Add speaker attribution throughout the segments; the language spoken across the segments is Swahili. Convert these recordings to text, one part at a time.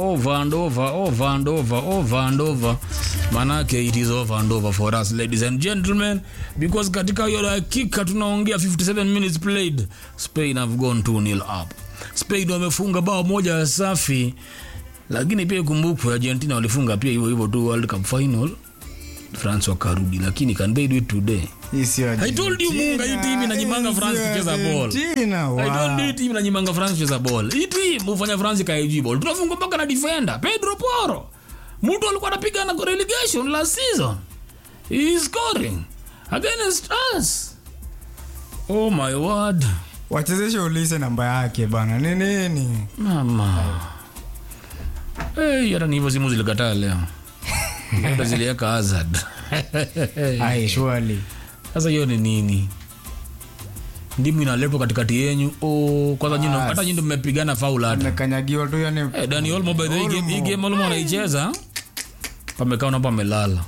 Speaker 1: over. Manake it is over and over for us, ladies and gentlemen, because katika hiyo dakika tunaongea 57 minutes played, Spain have gone 2-0 up. Spain wamefunga bao moja safi, lakini pia kumbukwe Argentina walifunga pia hivyo tu World Cup final. France wakarudi, lakini can they do it today? I told you Munga hii team inanyimanga France kucheza ball. I told you team inanyimanga France kucheza ball. Hii team ufanya France kaiji ball. Tunafunga mpaka na defender Pedro Porro. Mtu alikuwa anapiga na relegation last season. He is scoring against us. Oh my word.
Speaker 2: Wachezeshe ulise namba yake bana. Nini?
Speaker 1: Mama. Yara ni hivyo simu zilikataa leo. Ndio ziliweka Hazard.
Speaker 2: Ai surely.
Speaker 1: Sasa hiyo ni nini? Ndimu inaletwa katikati yenu. Kwanza nyinyi hata nyinyi mmepigana foul hata.
Speaker 2: Mmekanyagiwa tu yani.
Speaker 1: Dani Olmo by the game Olmo anaicheza. Pamekaa hapa amelala.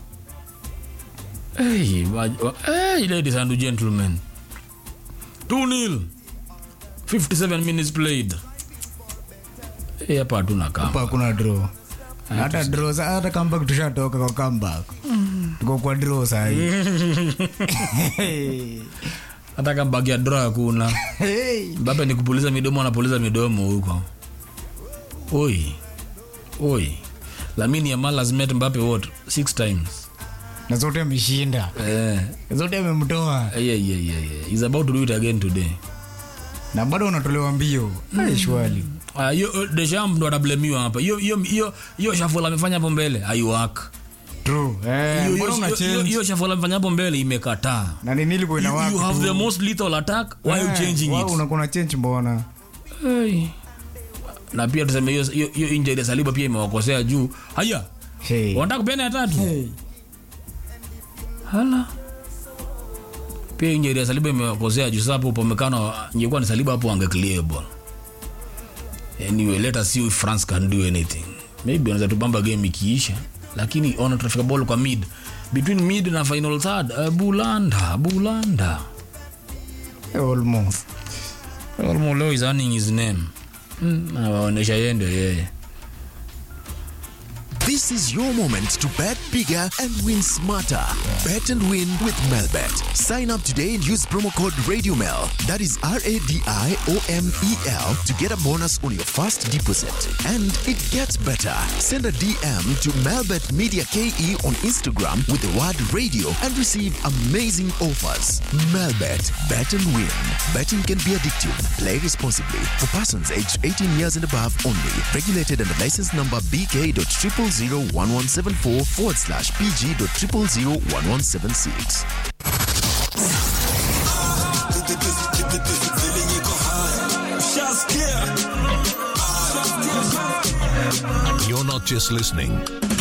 Speaker 1: Ladies and gentlemen. 2-0. 57 minutes played. Hapa hatuna kama.
Speaker 2: Hapa kuna draw. Hata draw hata comeback tushatoka kwa comeback. Tuko kwa draw sasa hivi.
Speaker 1: Hata comeback ya draw kuna. Mbappe ni kupuliza midomo, anapuliza midomo huko. Oi. Lamine Yamal has met Mbappe what 6 times.
Speaker 2: Na zote ameshinda. Zote amemtoa.
Speaker 1: He's about to do it again today.
Speaker 2: Na bado unatolewa mbio. Surely.
Speaker 1: Deschamps ndo anablemiwa hapa. Hiyo Shafola amefanya hapo mbele haiwork.
Speaker 2: True.
Speaker 1: Hiyo Shafola amefanya hapo mbele imekataa.
Speaker 2: Na nini ilikuwa inawaka?
Speaker 1: You have the most lethal attack, why you changing it?
Speaker 2: Unakuwa change mbona?
Speaker 1: Na pia tuseme hiyo injury ya Saliba pia imewakosea juu. Haya. Wanataka kupena ya tatu. Hala. Pia injury ya Saliba imewakosea juu sababu pomekana ingekuwa ni Saliba hapo ange clear ball. Anyway, let us see if France can do anything. Maybe wanaweza tubamba game ikiisha, lakini ona tutafika ball kwa mid. Between mid na final third, Bulanda.
Speaker 2: Olmo
Speaker 1: is earning his name. Anaonyesha yeye.
Speaker 3: This is your moment to bet bigger and win smarter. Bet and win with Melbet. Sign up today and use promo code RadioMel. That is RADIOMEL to get a bonus on your first deposit. And it gets better. Send a DM to Melbet Media KE on Instagram with the word radio and receive amazing offers. Melbet. Bet and win. Betting can be addictive. Play responsibly. For persons aged 18 years and above only. Regulated under license number BK.0001174/PG.0001176.
Speaker 4: You're not just listening,